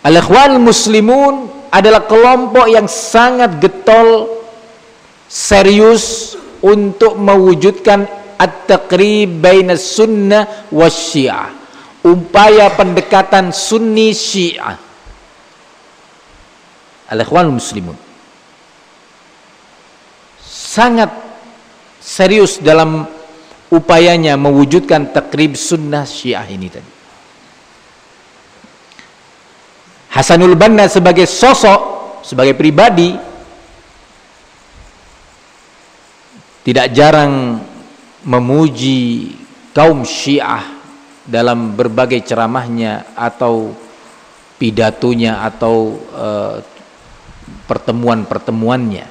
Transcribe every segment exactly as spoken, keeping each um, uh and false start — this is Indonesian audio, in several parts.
Al-Ikhwan Muslimun adalah kelompok yang sangat getol, serius untuk mewujudkan at-taqrib baina sunnah wa syiah, upaya pendekatan sunni syiah. Al-Ikhwan Muslimun sangat serius dalam upayanya mewujudkan takrib sunnah syiah ini tadi. Hasanul Banna sebagai sosok, sebagai pribadi, tidak jarang memuji kaum syiah dalam berbagai ceramahnya atau pidatonya atau uh, pertemuan-pertemuannya.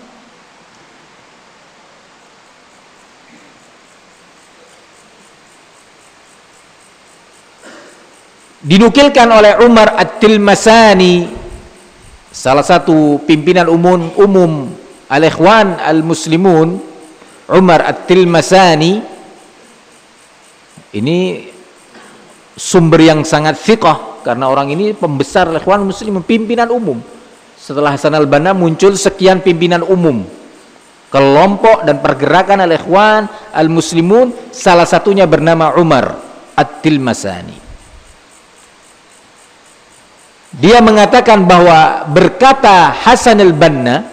Dinukilkan oleh Umar At-Tilmasani, salah satu pimpinan umum umum Al-Ikhwan Al-Muslimun, Umar At-Tilmasani ini sumber yang sangat thiqah, karena orang ini pembesar Al-Ikhwan Muslimun, pimpinan umum. Setelah Hasan al-Banna muncul sekian pimpinan umum, kelompok dan pergerakan Al-Ikhwan Al-Muslimun, salah satunya bernama Umar At-Tilmasani. Dia mengatakan bahwa berkata Hasan al-Banna,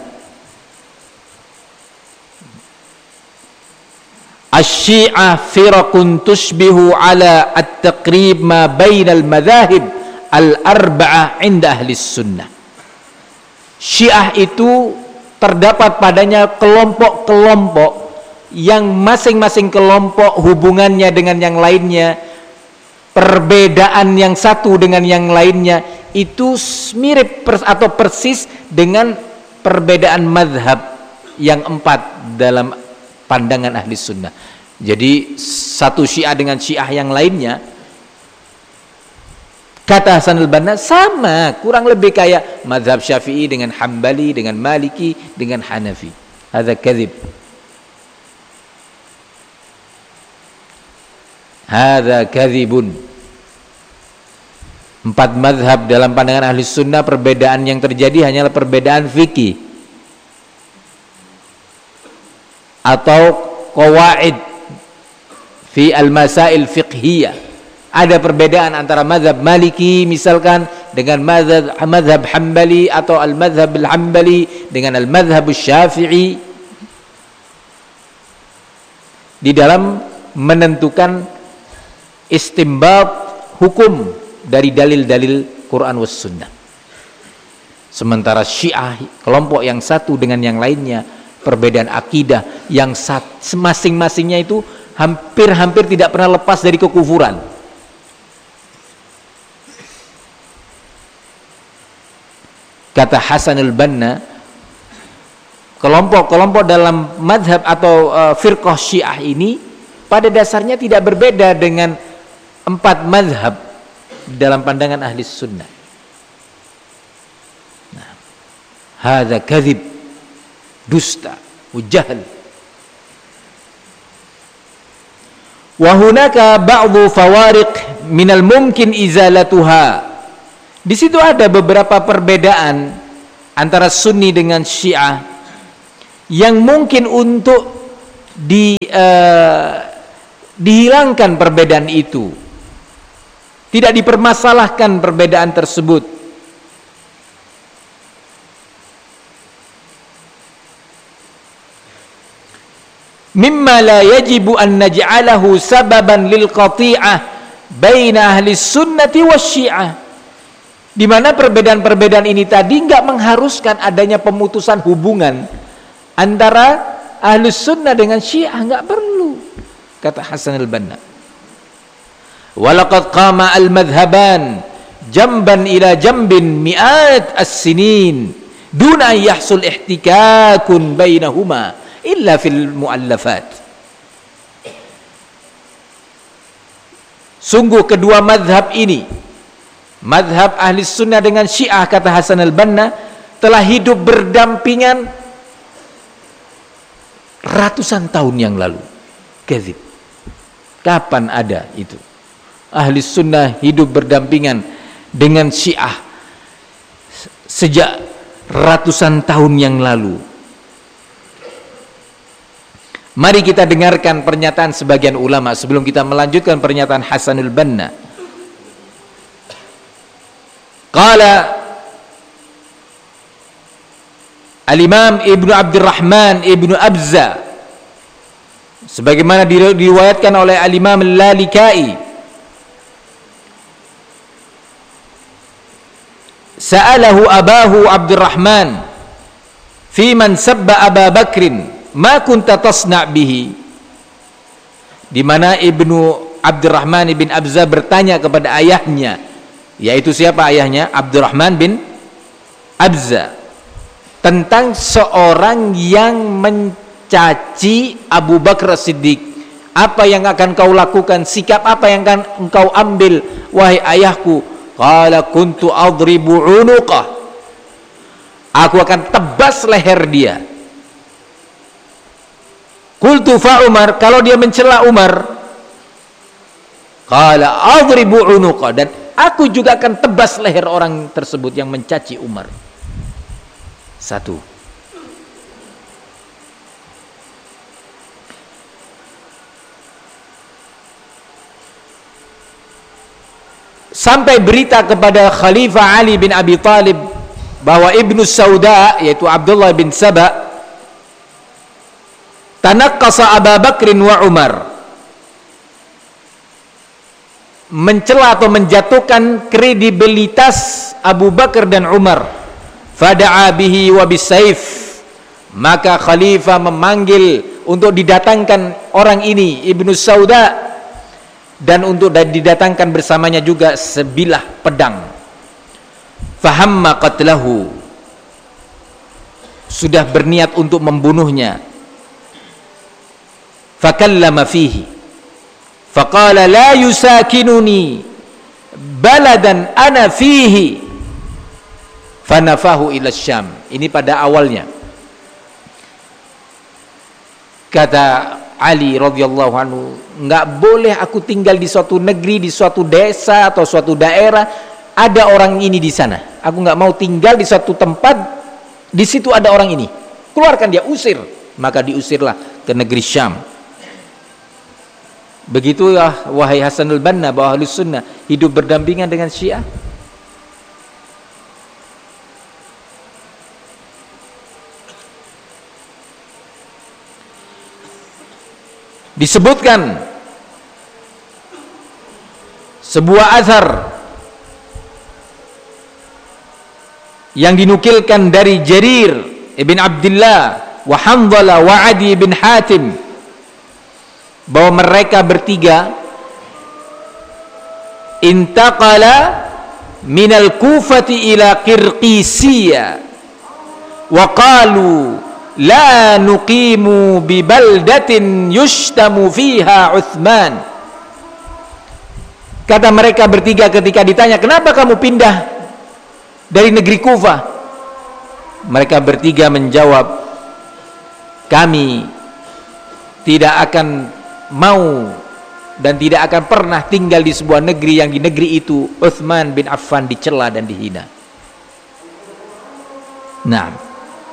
asy-syi'ah firaqun tushbihu ala at-taqrib ma bainal madhahib al-arba'ah 'inda ahli sunnah. Syiah itu terdapat padanya kelompok-kelompok yang masing-masing kelompok hubungannya dengan yang lainnya, perbedaan yang satu dengan yang lainnya itu mirip pers atau persis dengan perbedaan madhab yang empat dalam pandangan ahli sunnah. Jadi satu syiah dengan syiah yang lainnya, kata Hasan al-Banna, sama, kurang lebih kayak madhab Syafi'i dengan Hambali, dengan Maliki, dengan Hanafi. Hadza kadzib. Hadza kadzibun. Empat madhab dalam pandangan ahli sunnah, perbedaan yang terjadi hanyalah perbedaan fikih atau qawaid fi al-masail fiqhiyah. Ada perbedaan antara madhab Maliki misalkan dengan madhab, madhab Hambali, atau al-madhab al-Hambali dengan al-madhab Syafi'i di dalam menentukan istinbat hukum dari dalil-dalil Quran was sunnah. Sementara Syiah, kelompok yang satu dengan yang lainnya, perbedaan akidah yang masing-masingnya itu hampir-hampir tidak pernah lepas dari kekufuran. Kata Hasan al-Banna, kelompok-kelompok dalam madhab atau uh, firqah Syiah ini pada dasarnya tidak berbeda dengan empat madhab dalam pandangan ahli sunnah. Nah, hadza kadzib, dusta, ujahl. Wa hunaka ba'dhu fawariq minal mumkin izalatuha. Di situ ada beberapa perbedaan antara Sunni dengan Syiah yang mungkin untuk di uh, dihilangkan perbedaan itu. Tidak dipermasalahkan perbedaan tersebut. Mimma la yajibu an naj'alahu sababan lil qati'ah baina ahli sunnati wasyi'ah. Di mana perbedaan-perbedaan ini tadi enggak mengharuskan adanya pemutusan hubungan antara ahli sunnah dengan syiah, enggak perlu, kata Hasan al-Banna. Walaqad qama al-madhhaban jamban ila jambin mi'at as-sinin duna yahsul ihtikakun bainahuma illa fil muallafat. Sungguh kedua madhab ini, madhab ahli sunnah dengan syiah, kata Hasan al-Banna, telah hidup berdampingan ratusan tahun yang lalu. Kadzib. Kapan ada itu? Ahli sunnah hidup berdampingan dengan syiah sejak ratusan tahun yang lalu. Mari kita dengarkan pernyataan sebagian ulama sebelum kita melanjutkan pernyataan Hasanul Banna. Qala Al-Imam Ibnu Abdurrahman Ibnu Abza, sebagaimana diriwayatkan oleh Al-Imam Al-Lalikai, sa'alahu abahu Abdurrahman fi man sabba Aba Bakrin ma kunta tasna' bihi, di mana Ibnu Abdurrahman bin Abza bertanya kepada ayahnya, yaitu siapa ayahnya? Abdurrahman bin Abza, tentang seorang yang mencaci Abu Bakar Siddiq. Apa yang akan kau lakukan? Sikap apa yang akan engkau ambil wahai ayahku? Qala kuntu adribu unuqah, aku akan tebas leher dia. Qultu fa Umar, kalau dia mencela Umar, qala adribu unuqah, dan aku juga akan tebas leher orang tersebut yang mencaci Umar. Satu. Sampai berita kepada Khalifah Ali bin Abi Thalib bahwa Ibnu Sauda, yaitu Abdullah bin Saba, tanaqqasa Abu Bakrin wa Umar, mencela atau menjatuhkan kredibilitas Abu Bakar dan Umar. Fada'a bihi wa bisayf, maka khalifah memanggil untuk didatangkan orang ini, Ibnu Sauda, dan untuk didatangkan bersamanya juga sebilah pedang. Fahamma qatlahu, sudah berniat untuk membunuhnya. Fakallama fihi faqala la yusakinuni baladan ana fihi fanafahu ila Syam. Ini pada awalnya. Kata Ali radhiyallahu anhu, enggak boleh aku tinggal di suatu negeri, di suatu desa atau suatu daerah ada orang ini di sana. Aku enggak mau tinggal di suatu tempat di situ ada orang ini. Keluarkan dia, usir. Maka diusirlah ke negeri Syam. Begitu ya wahai Hasanul Banna, bahwa Ahlus Sunnah hidup berdampingan dengan Syiah. Disebutkan sebuah azhar yang dinukilkan dari Jarir ibn Abdullah wa Hanzalah wa Adi bin Hatim, bahwa mereka bertiga intaqala minal Kufati ila Qirqisiyah wa qalu la nuqimu bi baldatin yushtamu fiha Uthman. Kata mereka bertiga ketika ditanya, kenapa kamu pindah dari negeri Kufah? Mereka bertiga menjawab, kami tidak akan mau dan tidak akan pernah tinggal di sebuah negeri yang di negeri itu Uthman bin Affan dicela dan dihina. Nah,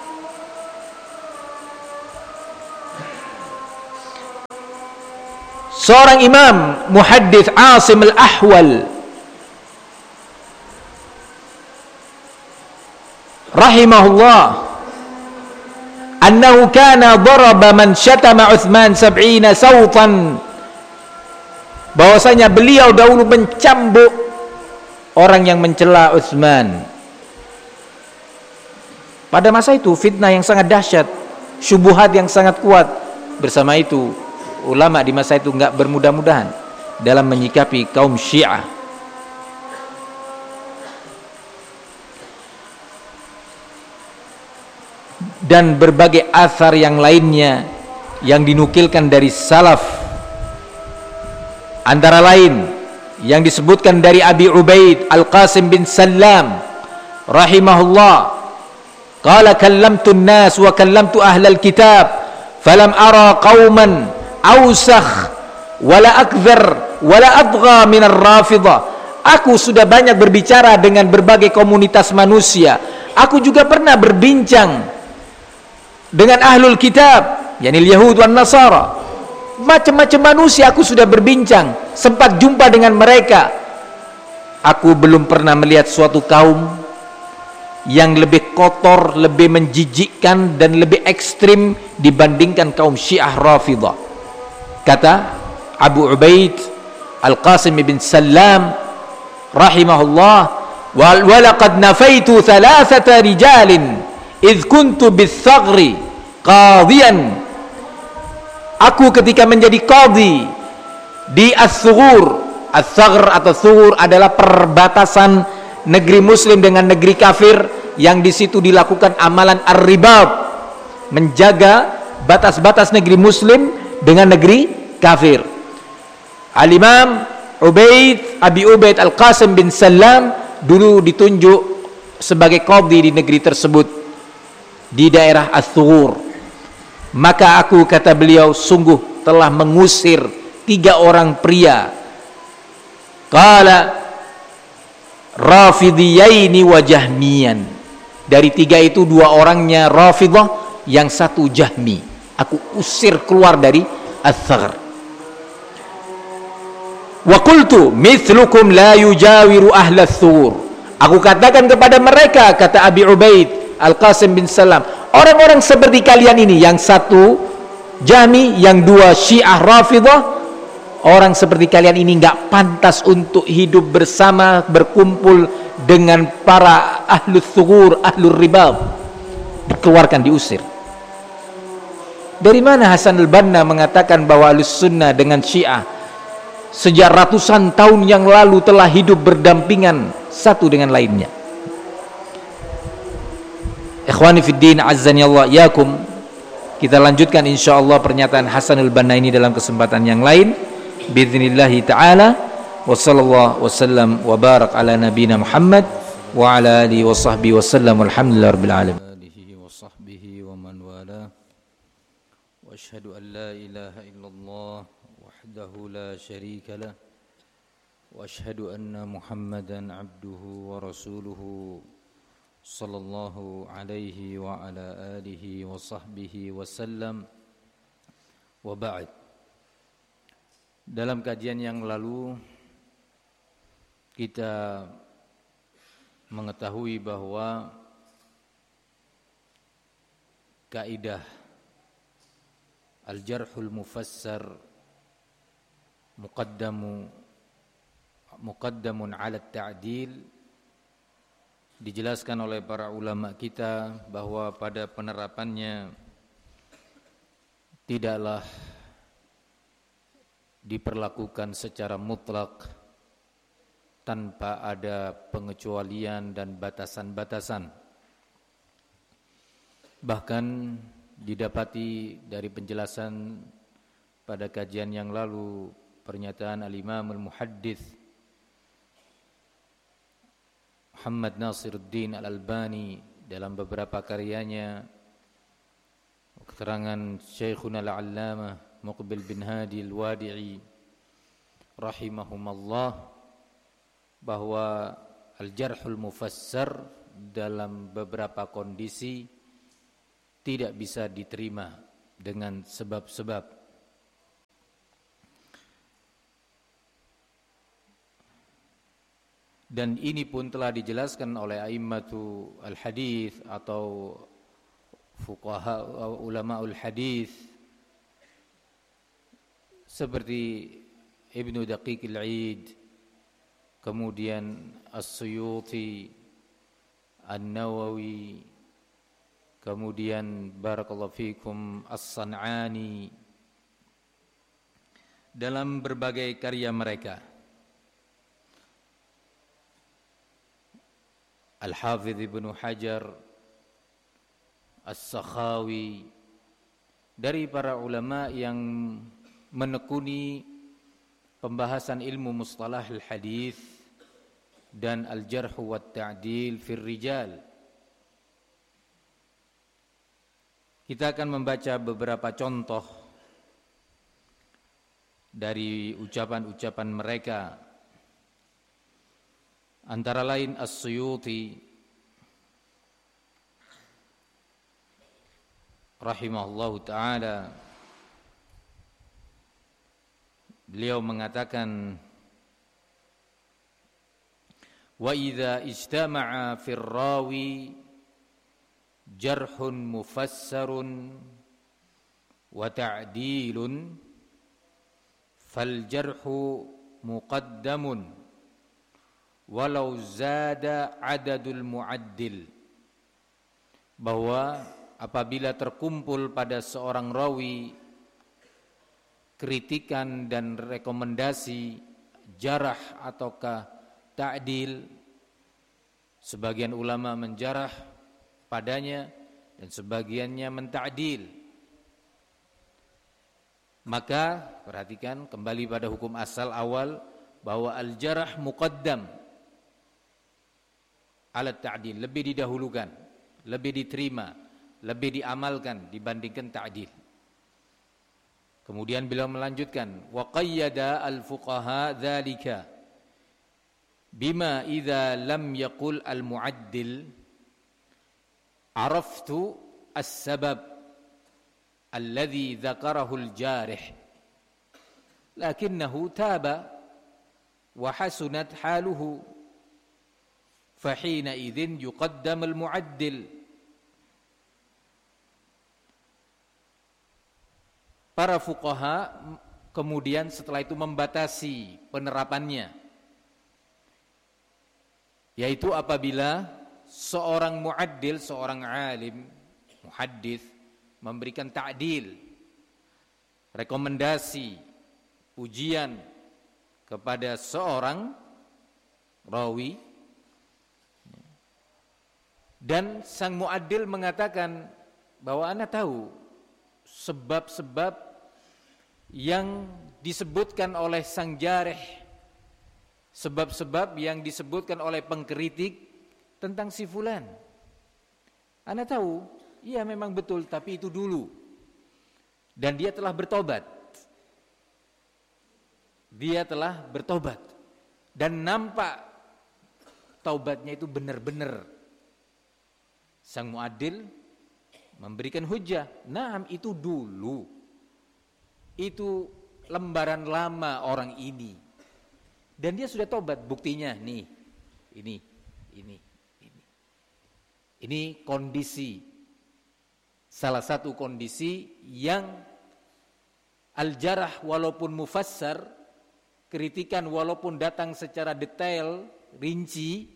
seorang imam muhaddits Asim al-Ahwal rahimahullah annahu kana daraba man syatama Uthman sab'ina sawtan, bahwasanya beliau dahulu mencambuk orang yang mencela Uthman. Pada masa itu fitnah yang sangat dahsyat, syubhat yang sangat kuat. Bersama itu ulama di masa itu enggak bermudah-mudahan dalam menyikapi kaum Syiah. Dan berbagai athar yang lainnya yang dinukilkan dari salaf, antara lain yang disebutkan dari Abi Ubaid Al-Qasim bin Sallam rahimahullah, qala kallamtu an-nas wa kallamtu ahlal kitab falam ara qauman awsakh wala akthar wala adgha min ar-rafidah. Aku sudah banyak berbicara dengan berbagai komunitas manusia, Aku juga pernah berbincang dengan ahlul kitab, yakni Yahud wan Nasara. Macam-macam manusia aku sudah berbincang, sempat jumpa dengan mereka. Aku belum pernah melihat suatu kaum yang lebih kotor, lebih menjijikkan dan lebih ekstrim dibandingkan kaum Syiah Rafidhah. Kata Abu Ubaid Al-Qasim bin Sallam rahimahullah, wa laqad nafaitu thalathata rijalin idh kuntu bis-saghri qadhiyan. Aku ketika menjadi qadhi di As-Sughur. As-Saghr atau Sughur adalah perbatasan negeri muslim dengan negeri kafir, yang di situ dilakukan amalan ar-ribab, menjaga batas-batas negeri muslim dengan negeri kafir. Al-Imam Ubaid Abi Ubaid Al-Qasim bin Sallam dulu ditunjuk sebagai qadhi di negeri tersebut, di daerah As-Sughur. Maka aku, kata beliau, sungguh telah mengusir tiga orang pria, qala Rafidiyaini wa Jahmiyan. Dari tiga itu dua orangnya Rafidhah, yang satu Jahmi. Aku usir keluar dari As-Saghr. Wa qultu mithlukum la yujawiru ahla As-Sughur. Aku katakan kepada mereka, kata Abi Ubaid Al-Qasim bin Salam, orang-orang seperti kalian ini, yang satu Jahmi, yang dua Syiah Rafidhah, orang seperti kalian ini enggak pantas untuk hidup bersama, berkumpul dengan para ahlus Sughur, ahlur ribab. Dikeluarkan, diusir. Dari mana Hasan al-Banna mengatakan bahwa Ahlus Sunnah dengan Syiah sejak ratusan tahun yang lalu telah hidup berdampingan satu dengan lainnya? Ikhwani fiddin, azzani Allah yakum. Kita lanjutkan insyaallah pernyataan Hasan al-Banna ini dalam kesempatan yang lain bidznillahi taala. Wa sallallahu wasallam wa barak ala nabiyina Muhammad wa ala alihi wa sahbihi wasallam. Walhamdulillahi rabbil alamin. Alihi wa sahbihi wa man wala. Wa asyhadu an la ilaha illallah wahdahu la syarika lah. Wa asyhadu anna Muhammadan abduhu wa rasuluhu sallallahu alaihi wa ala alihi wa sahbihi wasallam. Wa ba'd. Dalam kajian yang lalu kita mengetahui bahwa kaidah al-jarhul mufassar muqaddamu muqaddamun 'ala at-ta'dil dijelaskan oleh para ulama kita bahwa pada penerapannya tidaklah diperlakukan secara mutlak tanpa ada pengecualian dan batasan-batasan. Bahkan didapati dari penjelasan pada kajian yang lalu pernyataan al-Imam al-Muhaddits Muhammad Nasiruddin Al-Albani dalam beberapa karyanya, keterangan Syekhuna al-Allamah Muqbil bin Hadi al-Wadi'i rahimahumallah, bahwa al-jarhul mufassar dalam beberapa kondisi tidak bisa diterima dengan sebab-sebab. Dan ini pun telah dijelaskan oleh a'immatu al-hadith atau fuqaha ulama'ul hadith seperti Ibnu Daqiq al-Eid, kemudian As-Suyuti, An-Nawawi, kemudian barakallahu fikum As-San'ani dalam berbagai karya mereka. Al-Hafidh Ibnu Hajar, As-Sakhawi, dari para ulama yang menekuni pembahasan ilmu mustalah al-hadis dan al-jarh wa ta'dil fir rijal. Kita akan membaca beberapa contoh dari ucapan-ucapan mereka. Antara lain As-Suyuti rahimahullahu taala, beliau mengatakan, wa idza ijtama'a fir rawi jarhun mufassarun wa ta'dilun fal jarhu muqaddamun walau zada adadul muaddil. Bahwa apabila terkumpul pada seorang rawi kritikan dan rekomendasi jarah ataukah ta'dil, sebagian ulama menjarah padanya dan sebagiannya menta'dil, maka perhatikan kembali pada hukum asal awal bahwa al-jarah muqaddam ala ta'dil, lebih didahulukan, lebih diterima, lebih diamalkan dibandingkan ta'dil. Kemudian beliau melanjutkan, wa qayyada al-fuqaha dzalika bima idza lam yaqul al-mu'addil araftu as-sabab alladhi dzakarahu al-jarih lakinnahu taba wa hasunat haluhu fahina idzin yuqaddam al-mu'addil. Para fuqaha kemudian setelah itu membatasi penerapannya, yaitu apabila seorang muaddil, seorang alim, muhaddits memberikan ta'dil, rekomendasi, pujian kepada seorang rawi, dan sang muaddil mengatakan bahwa ana tahu sebab-sebab yang disebutkan oleh sang jarih, sebab-sebab yang disebutkan oleh pengkritik tentang si fulan. Ana tahu, iya memang betul, tapi itu dulu. Dan dia telah bertobat. Dia telah bertobat. Dan nampak taubatnya itu benar-benar. Sang muadil memberikan hujjah. Naam, itu dulu. Itu lembaran lama orang ini. Dan dia sudah tobat, buktinya nih, ini, ini, ini. Ini kondisi, salah satu kondisi yang al-jarah walaupun mufassar, kritikan walaupun datang secara detail, rinci,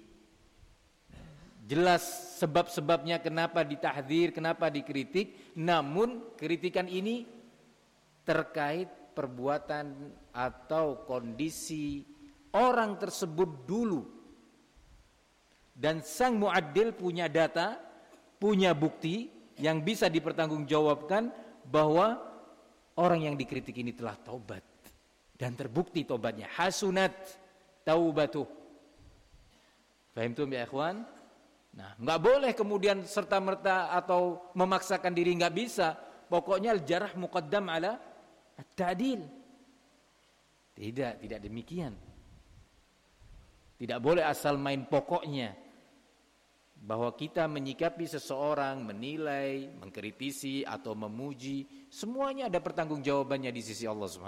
jelas sebab-sebabnya kenapa ditahdzir, kenapa dikritik, namun kritikan ini terkait perbuatan atau kondisi orang tersebut dulu, dan sang muaddil punya data, punya bukti yang bisa dipertanggungjawabkan bahwa orang yang dikritik ini telah taubat dan terbukti taubatnya, hasunat taubatuh. Fahimtum ya ikhwan? Nah, enggak boleh kemudian serta-merta atau memaksakan diri, enggak bisa. Pokoknya al-jarh muqaddam ala at-ta'dil. Tidak, tidak demikian. Tidak boleh asal main pokoknya, bahwa kita menyikapi seseorang, menilai, mengkritisi atau memuji, semuanya ada pertanggungjawabannya di sisi Allah Subhanahu